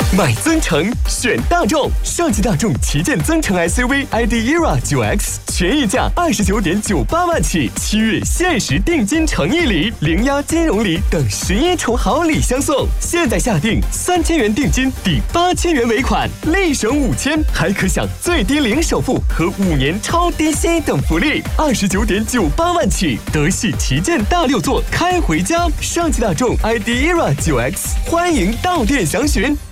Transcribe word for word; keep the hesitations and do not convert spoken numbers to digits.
买增程选大众，上汽大众旗舰增程 S U V I D E R A 九 X 全溢价二十九点九八万起，七月限时定金诚意礼、零押金融礼等十一重好礼相送。现在下定三千元定金抵八千元尾款，立省五千，还可享最低零首付和五年超低息等福利。二十九点九八万起，德系旗舰大六座开回家。上汽大众 I D E R A 九 X， 欢迎到店详询。